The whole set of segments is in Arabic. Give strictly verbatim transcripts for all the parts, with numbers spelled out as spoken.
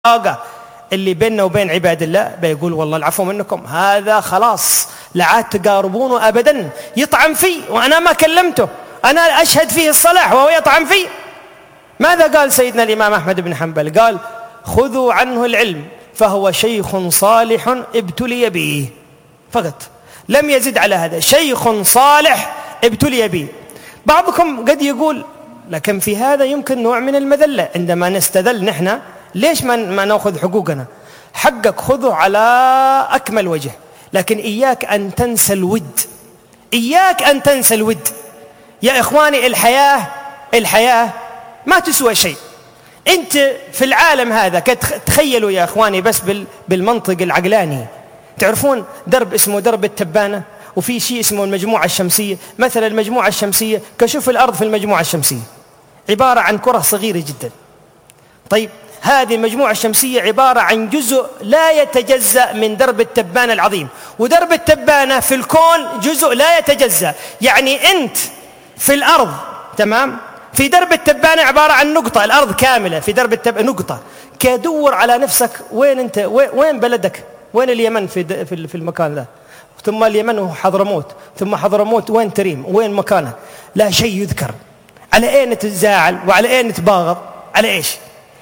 اللي بيننا وبين عباد الله بيقول والله العفو منكم، هذا خلاص لا عاد تقاربونه أبدا، يطعن فيه وأنا ما كلمته، أنا أشهد فيه الصلاح وهو يطعن فيه. ماذا قال سيدنا الإمام أحمد بن حنبل؟ قال خذوا عنه العلم فهو شيخ صالح ابتلي به فقط، لم يزد على هذا، شيخ صالح ابتلي به. بعضكم قد يقول لكن في هذا يمكن نوع من المذلة، عندما نستذل نحن ليش ما ما نأخذ حقوقنا؟ حقك خذه على أكمل وجه، لكن إياك أن تنسى الود، إياك أن تنسى الود. يا إخواني الحياة الحياة ما تسوى شيء. أنت في العالم هذا تخيلوا يا إخواني بس بالمنطق العقلاني، تعرفون درب اسمه درب التبانة، وفي شيء اسمه المجموعة الشمسية. مثلا المجموعة الشمسية كشوف الأرض في المجموعة الشمسية عبارة عن كرة صغيرة جدا. طيب هذه المجموعة الشمسية عبارة عن جزء لا يتجزأ من درب التبانة العظيم، ودرب التبانة في الكون جزء لا يتجزأ. يعني أنت في الأرض تمام، في درب التبانة عبارة عن نقطة، الأرض كاملة في درب التبانة نقطة. كدور على نفسك وين أنت، وين بلدك، وين اليمن في في المكان ذا، ثم اليمن هو حضرموت، ثم حضرموت وين تريم، وين مكانه؟ لا شيء يذكر. على ايه نتزاعل وعلى ايه نتباغض؟ على ايش؟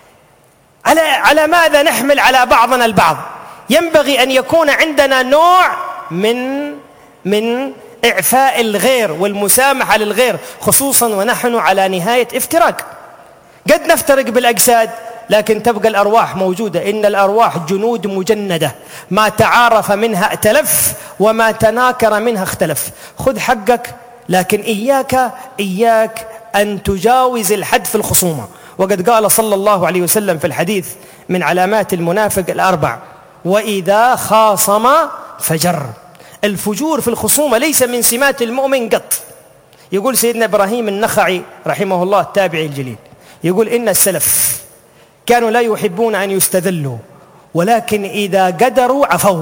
على على ماذا نحمل على بعضنا البعض؟ ينبغي ان يكون عندنا نوع من من اعفاء الغير والمسامحه للغير، خصوصا ونحن على نهايه افتراق. قد نفترق بالاجساد لكن تبقى الأرواح موجودة. إن الأرواح جنود مجندة، ما تعارف منها ائتلف وما تناكر منها اختلف. خذ حقك، لكن إياك إياك أن تجاوز الحد في الخصومة. وقد قال صلى الله عليه وسلم في الحديث من علامات المنافق الأربع: وإذا خاصم فجر. الفجور في الخصومة ليس من سمات المؤمن قط. يقول سيدنا إبراهيم النخعي رحمه الله التابعي الجليل، يقول إن السلف كانوا لا يحبون أن يستذلوا، ولكن إذا قدروا عفوا.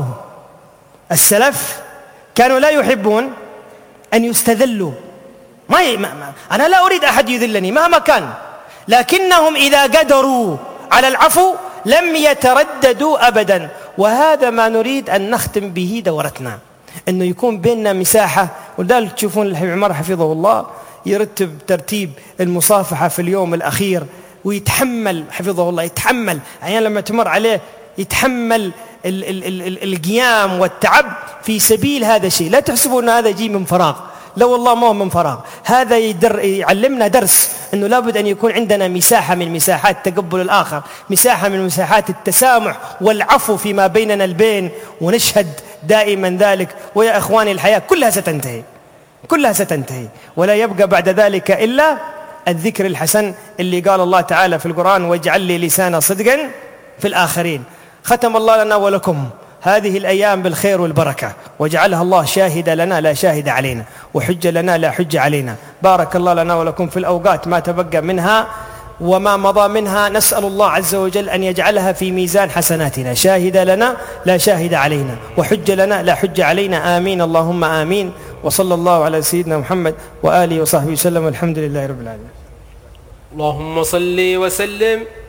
السلف كانوا لا يحبون أن يستذلوا، ما, ي... ما... ما أنا لا أريد أحد يذلني مهما كان، لكنهم إذا قدروا على العفو لم يترددوا أبدا. وهذا ما نريد أن نختم به دورتنا، أنه يكون بيننا مساحة. ولذلك تشوفون الحبيب عمر حفظه الله يرتب ترتيب المصافحة في اليوم الأخير، ويتحمل حفظه الله، يتحمل يعني لما تمر عليه يتحمل ال ال ال القيام والتعب في سبيل هذا الشيء. لا تحسبوا أن هذا يجي من فراغ، لا والله ما هو من فراغ. هذا يدر يعلمنا درس أنه لابد أن يكون عندنا مساحة من مساحات تقبل الآخر، مساحة من مساحات التسامح والعفو فيما بيننا البين، ونشهد دائما ذلك. ويا إخواني الحياة كلها ستنتهي، كلها ستنتهي، ولا يبقى بعد ذلك إلا الذكر الحسن اللي قال الله تعالى في القرآن: واجعل لي لسان صدق في الآخرين. ختم الله لنا ولكم هذه الأيام بالخير والبركة، واجعلها الله شاهد لنا لا شاهد علينا، وحجة لنا لا حجة علينا. بارك الله لنا ولكم في الأوقات ما تبقى منها وما مضى منها. نسأل الله عز وجل أن يجعلها في ميزان حسناتنا، شاهد لنا لا شاهد علينا، وحجة لنا لا حجة علينا. آمين اللهم آمين. وصلى الله على سيدنا محمد وآله وصحبه وسلم، والحمد لله رب العالمين. اللهم صل وسلم